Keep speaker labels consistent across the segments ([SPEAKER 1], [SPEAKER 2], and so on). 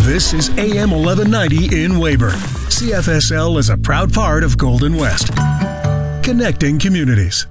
[SPEAKER 1] This is AM 1190 in Weyburn. CFSL is a proud part of Golden West. Connecting communities.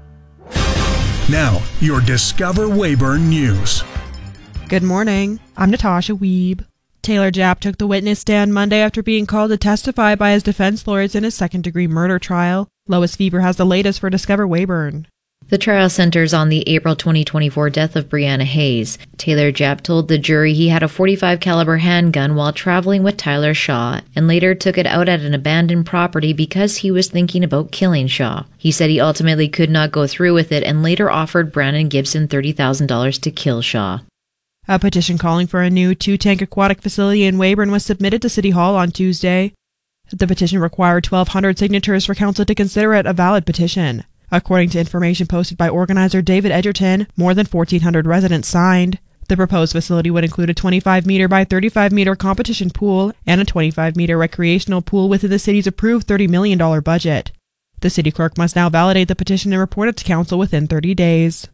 [SPEAKER 1] Now, your Discover Weyburn News.
[SPEAKER 2] Good morning. I'm Natasha Wiebe. Taylor Japp took the witness stand Monday after being called to testify by his defense lawyers in his second-degree murder trial. Lois Fever has the latest for Discover Weyburn.
[SPEAKER 3] The trial centers on the April 2024 death of Brianna Hayes. Taylor Japp told the jury he had a .45 caliber handgun while traveling with Tyler Shaw and later took it out at an abandoned property because he was thinking about killing Shaw. He said he ultimately could not go through with it and later offered Brandon Gibson $30,000 to kill Shaw.
[SPEAKER 2] A petition calling for a new two-tank aquatic facility in Weyburn was submitted to City Hall on Tuesday. The petition required 1,200 signatures for council to consider it a valid petition. According to information posted by organizer David Edgerton, more than 1,400 residents signed. The proposed facility would include a 25-meter by 35-meter competition pool and a 25-meter recreational pool within the city's approved $30 million budget. The city clerk must now validate the petition and report it to council within 30 days.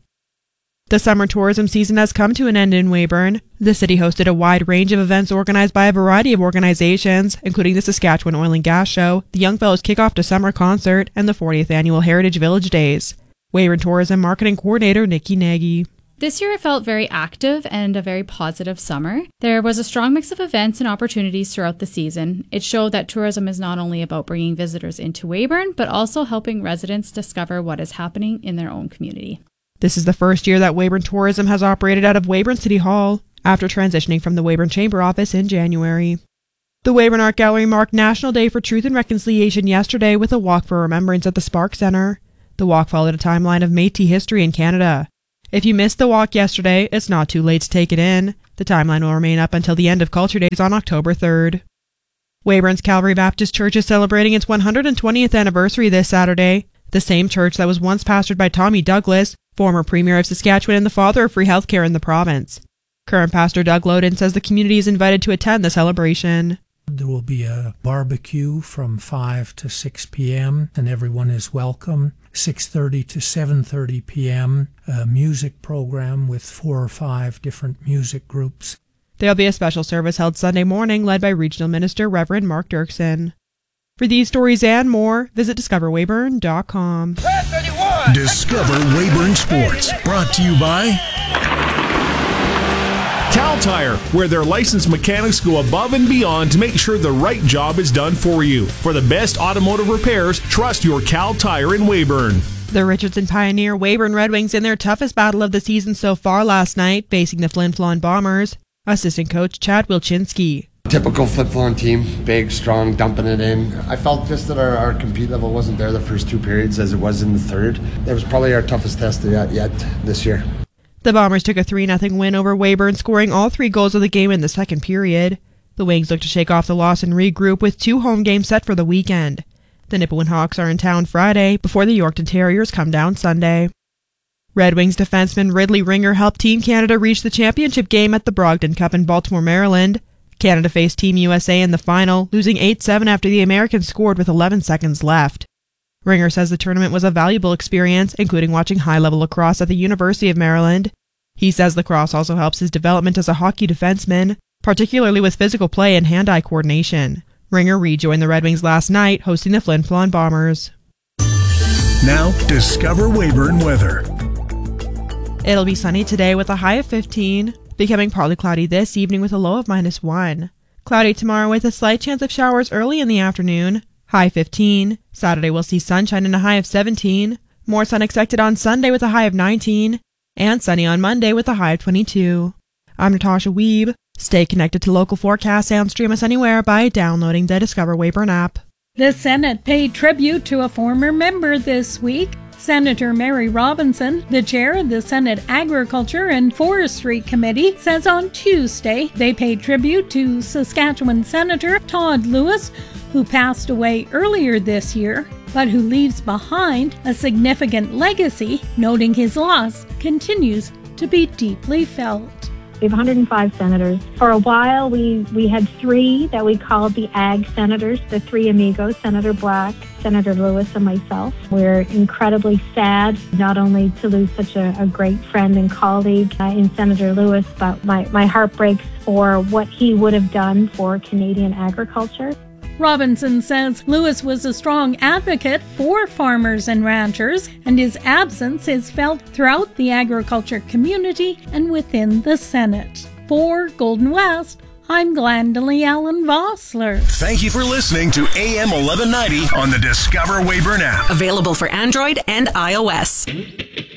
[SPEAKER 2] The summer tourism season has come to an end in Weyburn. The city hosted a wide range of events organized by a variety of organizations, including the Saskatchewan Oil and Gas Show, the Young Fellows Kickoff to Summer Concert, and the 40th Annual Heritage Village Days. Weyburn Tourism Marketing Coordinator Nikki Nagy.
[SPEAKER 4] This year it felt very active and a very positive summer. There was a strong mix of events and opportunities throughout the season. It showed that tourism is not only about bringing visitors into Weyburn, but also helping residents discover what is happening in their own community.
[SPEAKER 2] This is the first year that Weyburn Tourism has operated out of Weyburn City Hall, after transitioning from the Weyburn Chamber office in January. The Weyburn Art Gallery marked National Day for Truth and Reconciliation yesterday with a walk for remembrance at the Spark Centre. The walk followed a timeline of Métis history in Canada. If you missed the walk yesterday, it's not too late to take it in. The timeline will remain up until the end of Culture Days on October 3rd. Weyburn's Calvary Baptist Church is celebrating its 120th anniversary this Saturday. The same church that was once pastored by Tommy Douglas, former Premier of Saskatchewan and the father of free healthcare in the province. Current pastor Doug Loden says the community is invited to attend the celebration.
[SPEAKER 5] There will be a barbecue from 5 to 6 p.m. and everyone is welcome. 6:30 to 7:30 p.m. a music program with 4 or 5 different music groups.
[SPEAKER 2] There will be a special service held Sunday morning led by Regional Minister Reverend Mark Dirksen. For these stories and more, visit discoverweyburn.com.
[SPEAKER 1] Discover Weyburn Sports, brought to you by
[SPEAKER 6] Cal Tire, where their licensed mechanics go above and beyond to make sure the right job is done for you. For the best automotive repairs, trust your Cal Tire in Weyburn.
[SPEAKER 2] The Richardson Pioneer Weyburn Red Wings in their toughest battle of the season so far last night, facing the Flin Flon Bombers. Assistant coach Chad Wilczynski.
[SPEAKER 7] Typical Flin-Flon team, big, strong, dumping it in. I felt just that our compete level wasn't there the first 2 periods as it was in the third. That was probably our toughest test yet this year.
[SPEAKER 2] The Bombers took a 3-0 win over Weyburn, scoring all 3 goals of the game in the second period. The Wings look to shake off the loss and regroup with 2 home games set for the weekend. The Nipawin Hawks are in town Friday before the Yorkton Terriers come down Sunday. Red Wings defenseman Ridley Ringer helped Team Canada reach the championship game at the Brogdon Cup in Baltimore, Maryland. Canada faced Team USA in the final, losing 8-7 after the Americans scored with 11 seconds left. Ringer says the tournament was a valuable experience, including watching high-level lacrosse at the University of Maryland. He says lacrosse also helps his development as a hockey defenseman, particularly with physical play and hand-eye coordination. Ringer rejoined the Red Wings last night, hosting the Flin Flon Bombers.
[SPEAKER 1] Now, Discover Weyburn weather.
[SPEAKER 2] It'll be sunny today with a high of 15. Becoming partly cloudy this evening with a low of -1. Cloudy tomorrow with a slight chance of showers early in the afternoon. High 15. Saturday we'll see sunshine and a high of 17. More sun expected on Sunday with a high of 19. And sunny on Monday with a high of 22. I'm Natasha Wiebe. Stay connected to local forecasts and stream us anywhere by downloading the Discover Weyburn app.
[SPEAKER 8] The Senate paid tribute to a former member this week. Senator Mary Robinson, the chair of the Senate Agriculture and Forestry Committee, says on Tuesday they paid tribute to Saskatchewan Senator Todd Lewis, who passed away earlier this year, but who leaves behind a significant legacy, noting his loss continues to be deeply felt.
[SPEAKER 9] We have 105 senators. For a while, we had 3 that we called the Ag Senators, the 3 amigos, Senator Black, Senator Lewis, and myself. We're incredibly sad not only to lose such a great friend and colleague in Senator Lewis, but my heart breaks for what he would have done for Canadian agriculture.
[SPEAKER 8] Robinson says Lewis was a strong advocate for farmers and ranchers, and his absence is felt throughout the agriculture community and within the Senate. For Golden West, I'm Glendalee Allen Vossler.
[SPEAKER 1] Thank you for listening to AM 1190 on the Discover Weyburn app.
[SPEAKER 10] Available for Android and iOS.